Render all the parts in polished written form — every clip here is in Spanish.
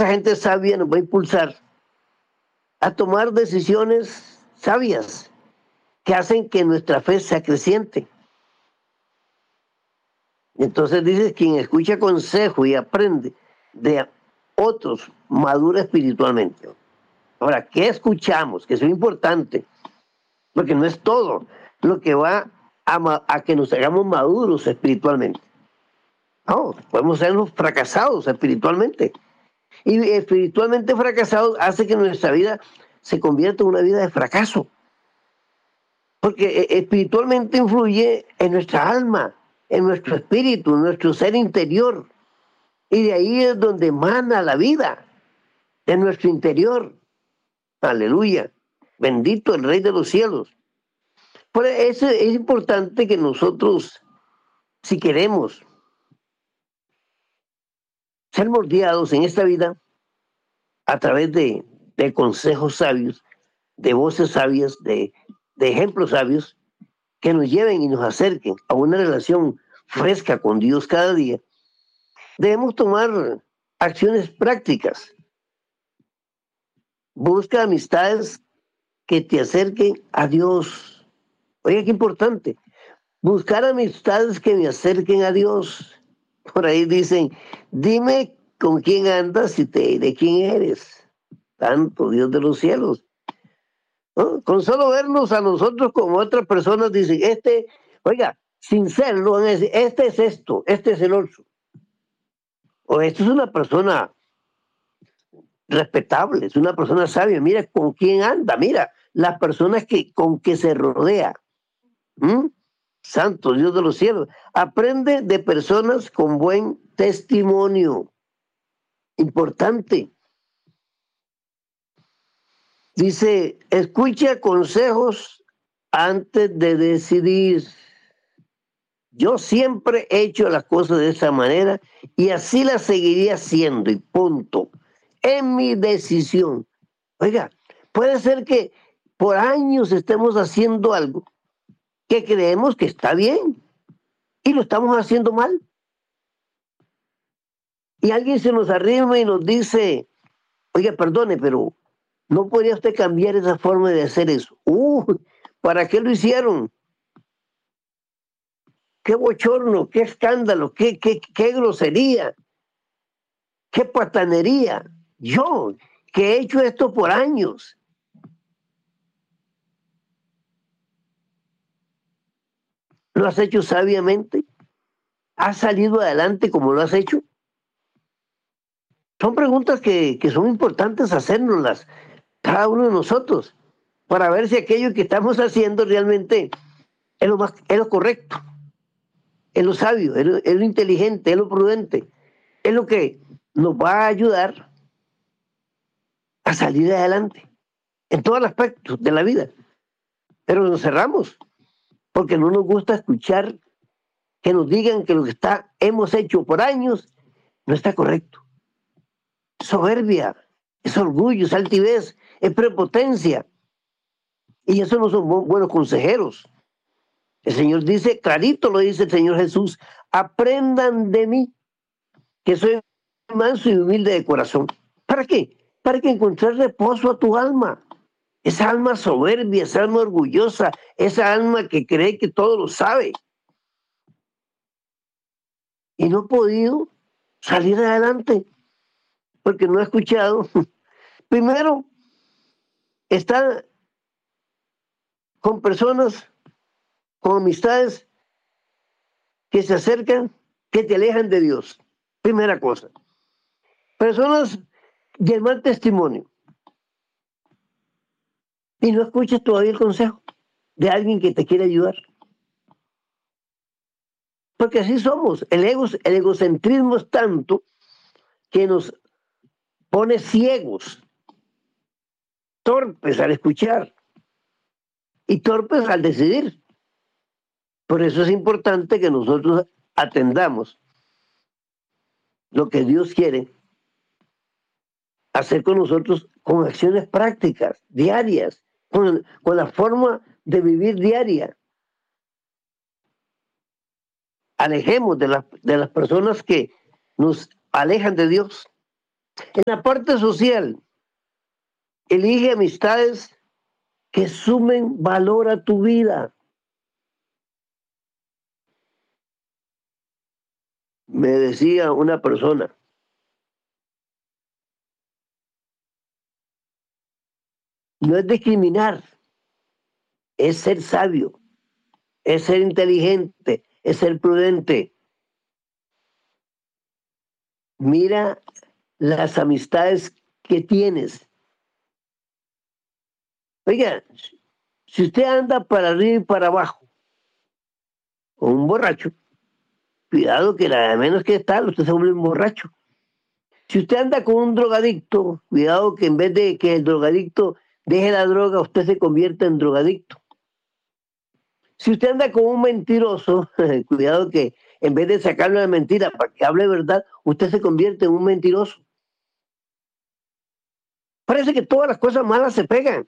esa gente sabia nos va a impulsar a tomar decisiones sabias que hacen que nuestra fe sea creciente. Entonces dice, quien escucha consejo y aprende de otros, madura espiritualmente. Ahora, ¿qué escuchamos? Que eso es importante, porque no es todo lo que va a que nos hagamos maduros espiritualmente. No, podemos sernos fracasados espiritualmente. Y espiritualmente fracasados hace que nuestra vida se convierta en una vida de fracaso. Porque espiritualmente influye en nuestra alma, en nuestro espíritu, en nuestro ser interior. Y de ahí es donde emana la vida, de nuestro interior. Aleluya. Bendito el Rey de los cielos. Por eso es importante que nosotros, si queremos ser moldeados en esta vida a través de consejos sabios, de voces sabias, de ejemplos sabios, que nos lleven y nos acerquen a una relación fresca con Dios cada día, debemos tomar acciones prácticas. Busca amistades que te acerquen a Dios. Oiga, qué importante. Buscar amistades que me acerquen a Dios. Por ahí dicen, dime con quién andas y te diré quién eres. Santo Dios de los cielos. ¿No? Con solo vernos a nosotros como otras personas dicen, oiga, sin serlo, van a decir, este es esto, este es el otro. O esto es una persona respetable, es una persona sabia, mira con quién anda, mira las personas con que se rodea. ¿Mm? Santo Dios de los cielos. Aprende de personas con buen testimonio. Importante. Dice, escucha consejos antes de decidir. Yo siempre he hecho las cosas de esa manera y así las seguiría haciendo y punto. En mi decisión. Oiga, puede ser que por años estemos haciendo algo que creemos que está bien y lo estamos haciendo mal. Y alguien se nos arrima y nos dice, oiga, perdone, pero ¿no podría usted cambiar esa forma de hacer eso? ¿Para qué lo hicieron? Qué bochorno, qué escándalo, qué grosería, qué patanería. Yo, que he hecho esto por años. ¿Lo has hecho sabiamente? ¿Has salido adelante como lo has hecho? Son preguntas que son importantes hacérnoslas cada uno de nosotros para ver si aquello que estamos haciendo realmente es lo correcto, es lo sabio, es lo inteligente, es lo prudente, es lo que nos va a ayudar a salir adelante en todos los aspectos de la vida. Pero nos cerramos porque no nos gusta escuchar que nos digan que lo que hemos hecho por años no está correcto. Soberbia, es orgullo, es altivez, es prepotencia. Y eso no son buenos consejeros. El Señor dice, clarito lo dice el Señor Jesús, aprendan de mí, que soy manso y humilde de corazón. ¿Para qué? Para que encontrar reposo a tu alma. Esa alma soberbia, esa alma orgullosa, esa alma que cree que todo lo sabe. Y no ha podido salir adelante porque no ha escuchado. Primero, está con personas, con amistades que se acercan, que te alejan de Dios. Primera cosa. Personas de mal testimonio. Y no escuchas todavía el consejo de alguien que te quiere ayudar. Porque así somos. El egocentrismo es tanto que nos pone ciegos, torpes al escuchar y torpes al decidir. Por eso es importante que nosotros atendamos lo que Dios quiere hacer con nosotros con acciones prácticas, diarias, con la forma de vivir diaria. Alejemos de las personas que nos alejan de Dios En la parte social, elige amistades que sumen valor a tu vida. Me decía una persona, no es discriminar, es ser sabio, es ser inteligente, es ser prudente. Mira las amistades que tienes. Oiga, si usted anda para arriba y para abajo, o un borracho, cuidado que nada menos que tal, usted se vuelve un borracho. Si usted anda con un drogadicto, cuidado que en vez de que el drogadicto deje la droga, usted se convierte en drogadicto. Si usted anda con un mentiroso, cuidado que en vez de sacarle la mentira para que hable verdad, usted se convierte en un mentiroso. Parece que todas las cosas malas se pegan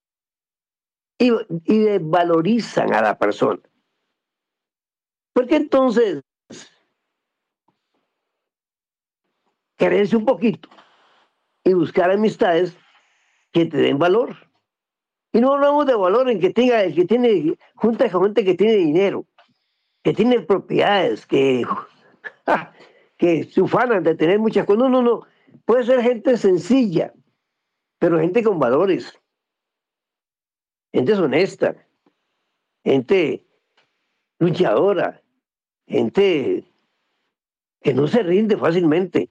y desvalorizan a la persona. Porque entonces, quererse un poquito y buscar amistades que te den valor. Y no hablamos de valor en que tenga el que tiene, junta con gente que tiene dinero, que tiene propiedades, que se ufanan de tener muchas cosas. No, no, no. Puede ser gente sencilla, pero gente con valores, gente honesta, gente luchadora, gente que no se rinde fácilmente,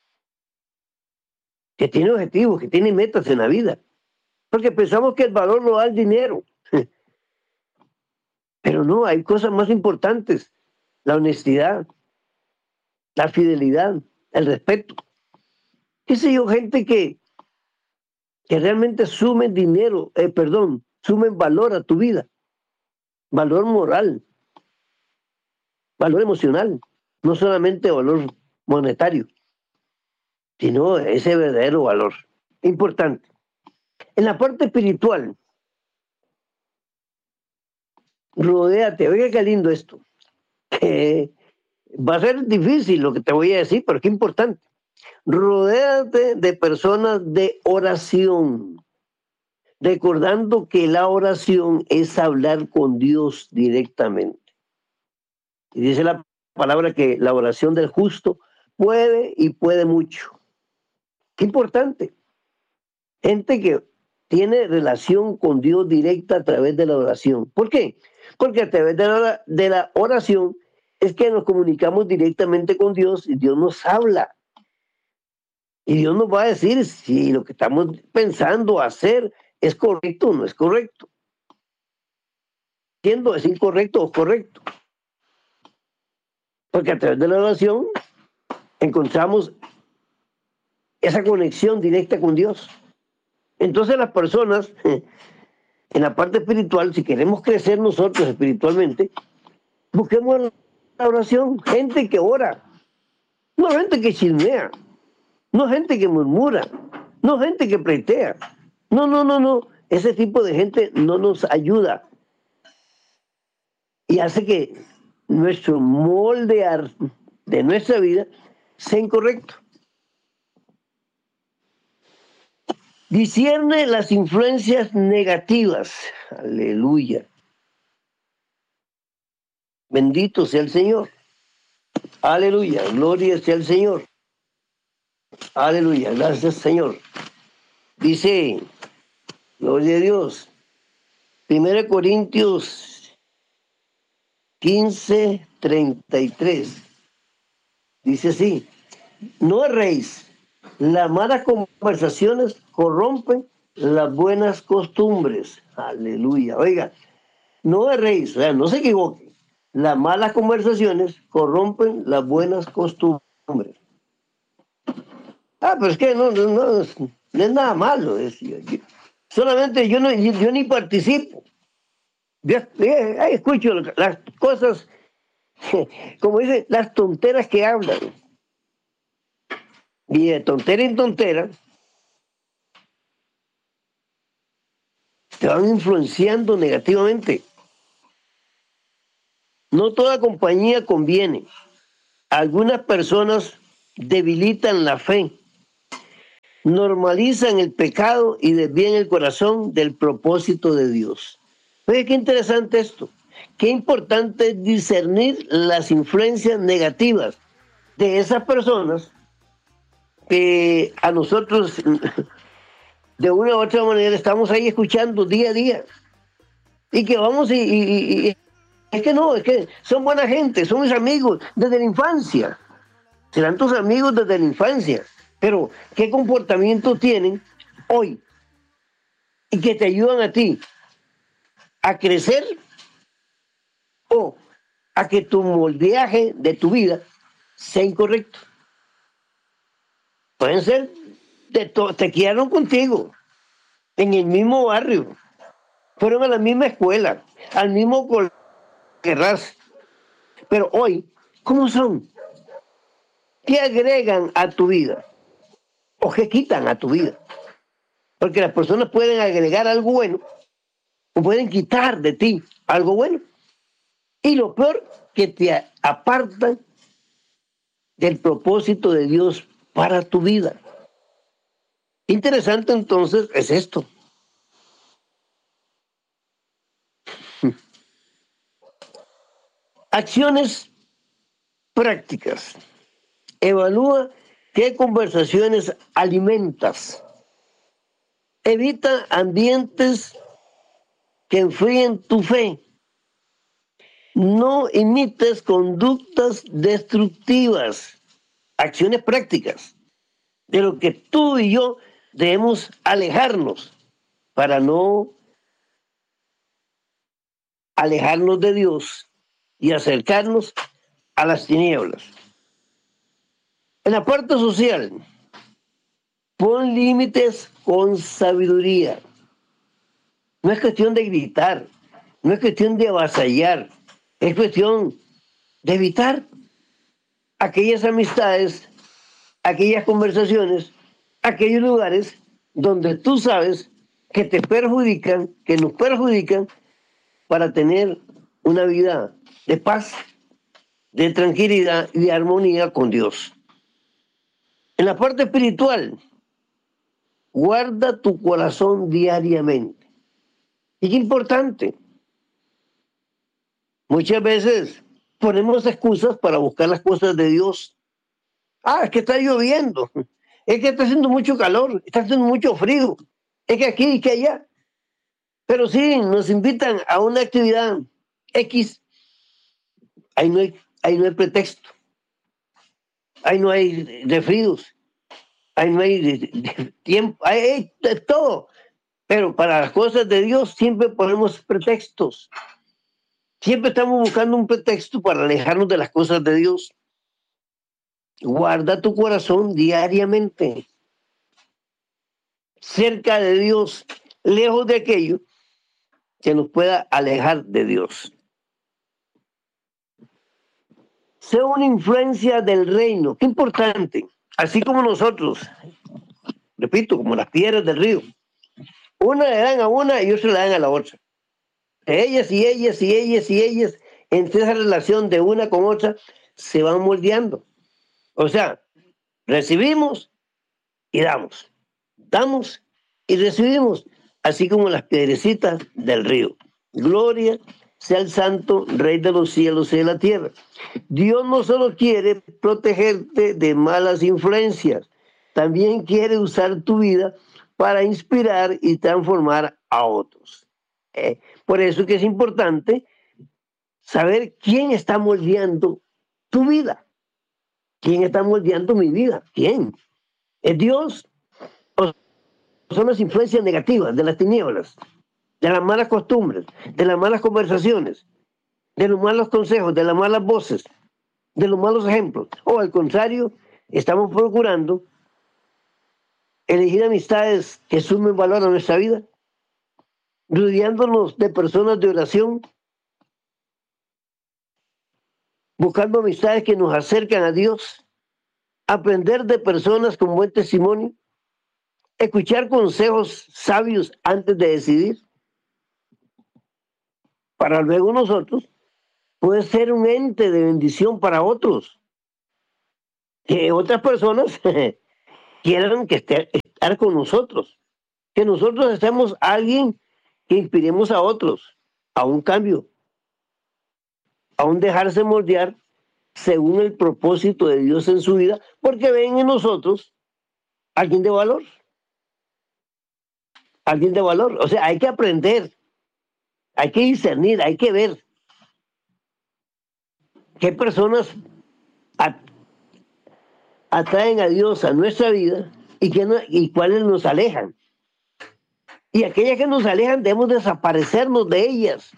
que tiene objetivos, que tiene metas en la vida. Porque pensamos que el valor lo da el dinero. Pero no, hay cosas más importantes. La honestidad, la fidelidad, el respeto. ¿Qué sé yo? Gente que realmente sumen dinero, sumen valor a tu vida. Valor moral, valor emocional. No solamente valor monetario, sino ese verdadero valor. Importante. En la parte espiritual, rodéate. Oiga, qué lindo esto. Va a ser difícil lo que te voy a decir, pero qué importante. Rodéate de personas de oración, recordando que la oración es hablar con Dios directamente. Y dice la palabra que la oración del justo puede y puede mucho. Qué importante. Gente que tiene relación con Dios directa a través de la oración. ¿Por qué? Porque a través de la oración es que nos comunicamos directamente con Dios y Dios nos habla. Y Dios nos va a decir si lo que estamos pensando hacer es correcto o no es correcto. Siendo es incorrecto o correcto. Porque a través de la oración encontramos esa conexión directa con Dios. Entonces las personas, en la parte espiritual, si queremos crecer nosotros espiritualmente, busquemos la oración, gente que ora, no gente que chismea, no gente que murmura, no gente que pletea. No, no, no, no. Ese tipo de gente no nos ayuda y hace que nuestro moldear de nuestra vida sea incorrecto. Discierne las influencias negativas. Aleluya. Bendito sea el Señor. Aleluya. Gloria sea el Señor. Aleluya. Gracias, Señor. Dice, gloria a Dios. 1 Corintios 15:33. Dice así, no erréis. Las malas conversaciones corrompen las buenas costumbres. Aleluya. Oiga, no erréis, o sea, no se equivoquen. Las malas conversaciones corrompen las buenas costumbres. Pero es que no es nada malo. Solamente yo ni participo. Yo escucho las cosas, como dicen, las tonteras que hablan. Y de tontera en tontera te van influenciando negativamente. No toda compañía conviene. Algunas personas debilitan la fe normalizan el pecado y desvían el corazón del propósito de Dios. Oye, qué interesante esto. Qué importante es discernir las influencias negativas de esas personas que a nosotros, de una u otra manera, estamos ahí escuchando día a día. Y que vamos y es que no, es que son buena gente, son mis amigos desde la infancia. Serán tus amigos desde la infancia. Pero, ¿qué comportamiento tienen hoy? Y que te ayudan a ti a crecer o a que tu moldeaje de tu vida sea incorrecto. Pueden ser, te criaron contigo, en el mismo barrio, fueron a la misma escuela, al mismo colegio, pero hoy, ¿cómo son? ¿Qué agregan a tu vida? ¿O qué quitan a tu vida? Porque las personas pueden agregar algo bueno o pueden quitar de ti algo bueno. Y lo peor, que te apartan del propósito de Dios para tu vida. Interesante entonces es esto. Acciones prácticas. Evalúa qué conversaciones alimentas. Evita ambientes que enfríen tu fe. No imites conductas destructivas. Acciones prácticas de lo que tú y yo debemos alejarnos para no alejarnos de Dios y acercarnos a las tinieblas. En la parte social, pon límites con sabiduría. No es cuestión de gritar, no es cuestión de avasallar, es cuestión de evitar aquellas amistades, aquellas conversaciones, aquellos lugares donde tú sabes que te perjudican, que nos perjudican para tener una vida de paz, de tranquilidad y de armonía con Dios. En la parte espiritual, guarda tu corazón diariamente. Y qué importante. Muchas veces ponemos excusas para buscar las cosas de Dios. Ah, es que está lloviendo. Es que está haciendo mucho calor. Está haciendo mucho frío. Es que aquí y que allá. Pero sí, nos invitan a una actividad X. Ahí no hay pretexto. Ahí no hay refridos. Ahí no hay tiempo. Hay de todo. Pero para las cosas de Dios siempre ponemos pretextos. Siempre estamos buscando un pretexto para alejarnos de las cosas de Dios. Guarda tu corazón diariamente cerca de Dios, lejos de aquello que nos pueda alejar de Dios. Sé una influencia del reino. Qué importante. Así como nosotros, repito, como las piedras del río. Una le dan a una y otra le dan a la otra. Ellas y ellas y ellas y ellas, entre esa relación de una con otra, se van moldeando. O sea, recibimos y damos. Damos y recibimos, así como las piedrecitas del río. Gloria sea el santo Rey de los cielos y de la tierra. Dios no solo quiere protegerte de malas influencias, también quiere usar tu vida para inspirar y transformar a otros. Por eso que es importante saber quién está moldeando tu vida. ¿Quién está moldeando mi vida? ¿Quién? ¿Es Dios o son las influencias negativas de las tinieblas, de las malas costumbres, de las malas conversaciones, de los malos consejos, de las malas voces, de los malos ejemplos? O al contrario, estamos procurando elegir amistades que sumen valor a nuestra vida, rodeándonos de personas de oración, buscando amistades que nos acercan a Dios, aprender de personas con buen testimonio, escuchar consejos sabios antes de decidir, para luego nosotros poder ser un ente de bendición para otros, que otras personas quieran estar con nosotros, que nosotros seamos alguien que inspiremos a otros a un cambio, a un dejarse moldear según el propósito de Dios en su vida, porque ven en nosotros alguien de valor, alguien de valor. O sea, hay que aprender, hay que discernir, hay que ver qué personas atraen a Dios a nuestra vida y cuáles nos alejan. Y aquellas que nos alejan debemos desaparecernos de ellas.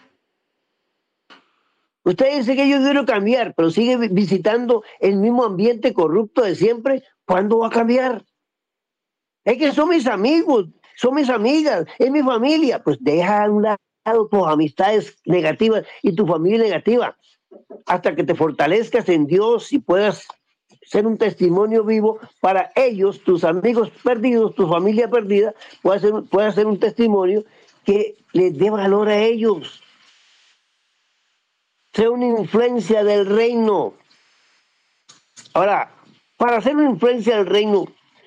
Usted dice que yo quiero cambiar, pero sigue visitando el mismo ambiente corrupto de siempre. ¿Cuándo va a cambiar? Es que son mis amigos, son mis amigas, es mi familia. Pues deja a un lado tus amistades negativas y tu familia negativa hasta que te fortalezcas en Dios y puedas ser un testimonio vivo para ellos, tus amigos perdidos, tu familia perdida, pueda ser un testimonio que les dé valor a ellos. Sea una influencia del reino. Ahora, para ser una influencia del reino,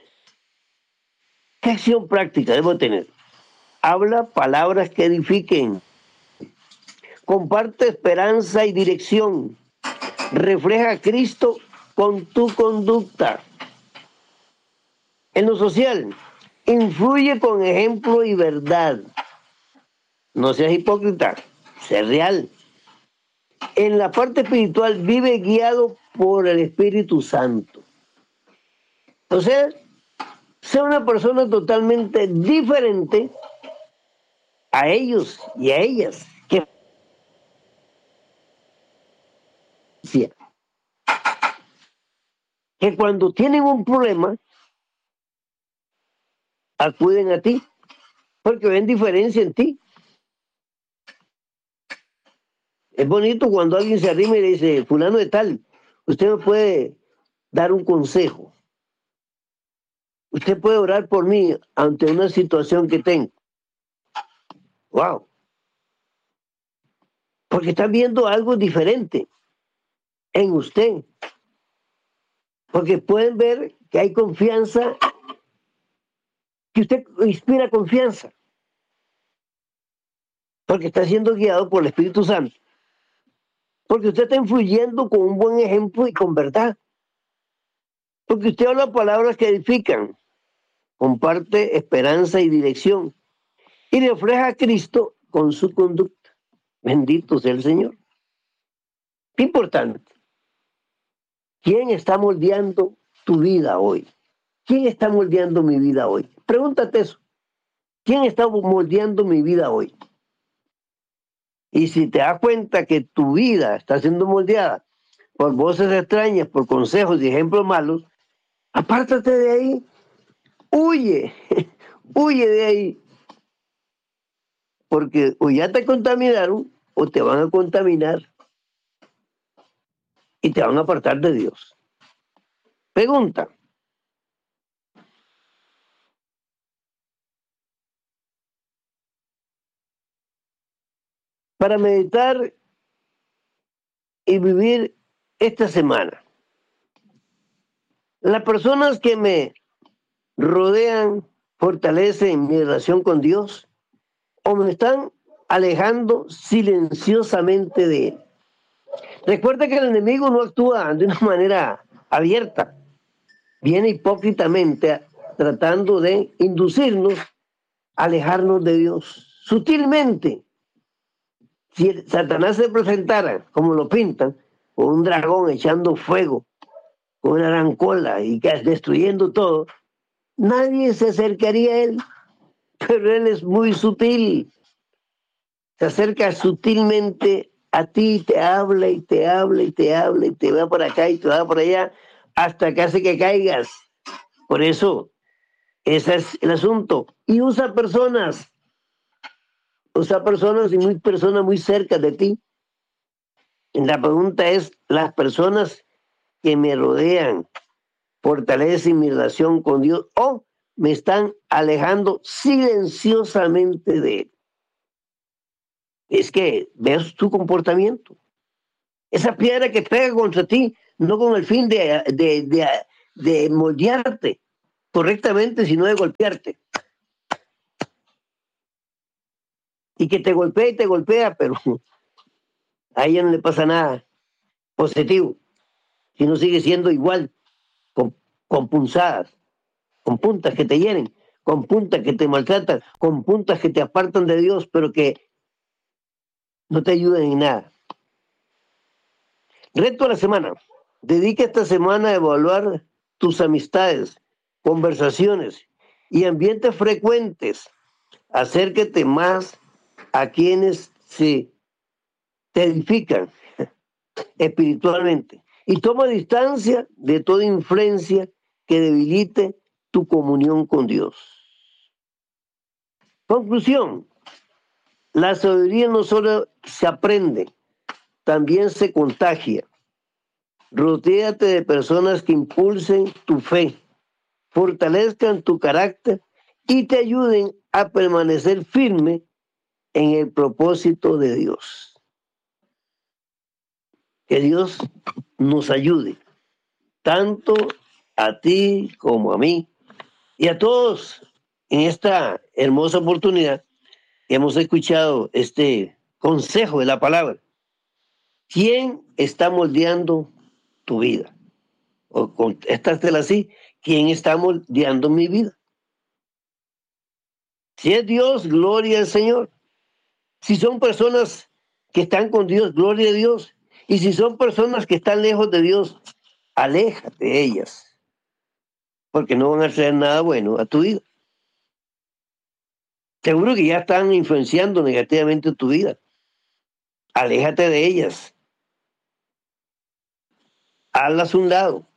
¿qué acción práctica debo tener? Habla palabras que edifiquen. Comparte esperanza y dirección. Refleja a Cristo con tu conducta. En lo social, influye con ejemplo y verdad. No seas hipócrita, sé real. En la parte espiritual, vive guiado por el Espíritu Santo. O sea, sea una persona totalmente diferente a ellos y a ellas. Que cuando tienen un problema, acuden a ti, porque ven diferencia en ti. Es bonito cuando alguien se arrima y le dice, fulano de tal, usted me puede dar un consejo. Usted puede orar por mí ante una situación que tengo. Wow. Porque están viendo algo diferente en usted. Porque pueden ver que hay confianza, que usted inspira confianza. Porque está siendo guiado por el Espíritu Santo. Porque usted está influyendo con un buen ejemplo y con verdad. Porque usted habla palabras que edifican, comparte esperanza y dirección y refleja a Cristo con su conducta. Bendito sea el Señor. Qué importante. ¿Quién está moldeando tu vida hoy? ¿Quién está moldeando mi vida hoy? Pregúntate eso. ¿Quién está moldeando mi vida hoy? Y si te das cuenta que tu vida está siendo moldeada por voces extrañas, por consejos y ejemplos malos, apártate de ahí. Huye, huye de ahí. Porque o ya te contaminaron o te van a contaminar y te van a apartar de Dios. Pregunta. Para meditar y vivir esta semana, las personas que me rodean fortalecen mi relación con Dios o me están alejando silenciosamente de Él. Recuerda que el enemigo no actúa de una manera abierta, viene hipócritamente tratando de inducirnos a alejarnos de Dios. Sutilmente, si Satanás se presentara, como lo pintan, con un dragón echando fuego, con una gran cola y destruyendo todo, nadie se acercaría a él, pero él es muy sutil. Se acerca sutilmente a ti, te habla y te habla y te habla y te va por acá y te va por allá, hasta que hace que caigas. Por eso, ese es el asunto. Y usa personas y personas muy cerca de ti. La pregunta es, las personas que me rodean fortalecen mi relación con Dios o me están alejando silenciosamente de Él. Es que ves tu comportamiento. Esa piedra que pega contra ti, no con el fin de moldearte, correctamente, sino de golpearte. Y que te golpea y te golpea, pero a ella no le pasa nada positivo, sino sigue siendo igual, con punzadas, con puntas que te hieren, con puntas que te maltratan, con puntas que te apartan de Dios, pero que no te ayudan en nada. Reto a la semana. Dedica esta semana a evaluar tus amistades, conversaciones y ambientes frecuentes. Acércate más a quienes se te edifican espiritualmente y toma distancia de toda influencia que debilite tu comunión con Dios. Conclusión: la sabiduría no solo se aprende, también se contagia. Rodéate de personas que impulsen tu fe, fortalezcan tu carácter y te ayuden a permanecer firme en el propósito de Dios. Que Dios nos ayude, tanto a ti como a mí y a todos en esta hermosa oportunidad que hemos escuchado este consejo de la palabra. ¿Quién está moldeando tu vida? O contéstatela así: ¿quién está moldeando mi vida? Si es Dios, gloria al Señor. Si son personas que están con Dios, gloria a Dios. Y si son personas que están lejos de Dios, aléjate de ellas, porque no van a traer nada bueno a tu vida. Seguro que ya están influenciando negativamente tu vida. Aléjate de ellas. Hazlas a un lado.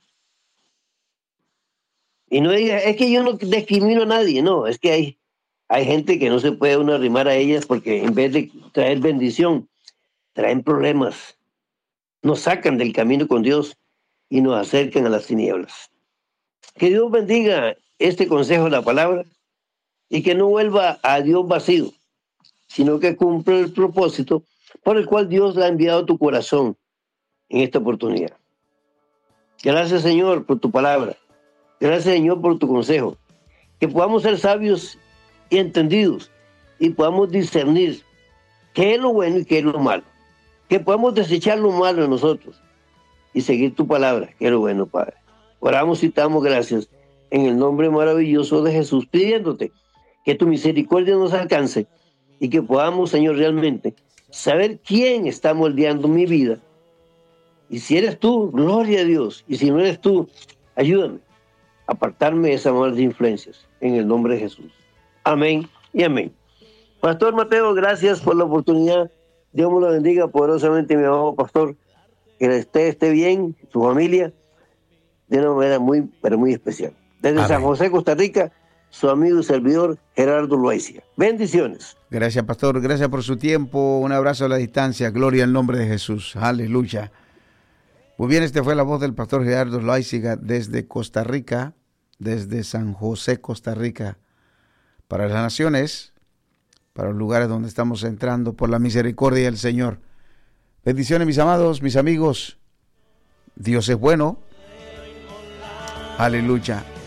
Y no digas, es que yo no discrimino a nadie. No, es que hay gente que no se puede uno arrimar a ellas, porque en vez de traer bendición, traen problemas. Nos sacan del camino con Dios y nos acercan a las tinieblas. Que Dios bendiga este consejo de la palabra y que no vuelva a Dios vacío, sino que cumpla el propósito por el cual Dios le ha enviado a tu corazón en esta oportunidad. Gracias, Señor, por tu palabra. Gracias, Señor, por tu consejo. Que podamos ser sabios y entendidos y podamos discernir qué es lo bueno y qué es lo malo. Que podamos desechar lo malo de nosotros y seguir tu palabra, que es lo bueno, Padre. Oramos y te damos gracias en el nombre maravilloso de Jesús, pidiéndote que tu misericordia nos alcance y que podamos, Señor, realmente saber quién está moldeando mi vida. Y si eres tú, gloria a Dios. Y si no eres tú, ayúdame a apartarme de esas malas influencias en el nombre de Jesús. Amén y amén. Pastor Mateo, gracias por la oportunidad. Dios me lo bendiga poderosamente, mi amado pastor. Que esté bien, su familia, de una manera muy, pero muy especial. Desde San José, Costa Rica, su amigo y servidor Gerardo Loaiza. Bendiciones. Gracias, pastor. Gracias por su tiempo. Un abrazo a la distancia. Gloria al nombre de Jesús. Aleluya. Muy bien, esta fue la voz del pastor Gerardo Loaiza desde Costa Rica, desde San José, Costa Rica, para las naciones, para los lugares donde estamos entrando por la misericordia del Señor. Bendiciones, mis amados, mis amigos. Dios es bueno. Aleluya.